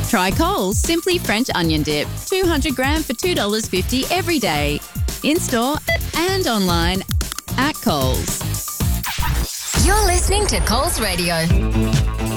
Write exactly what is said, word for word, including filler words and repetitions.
Try Coles Simply French Onion Dip, two hundred gram for two dollars fifty every day. In-store and online at Coles. You're listening to Coles Radio.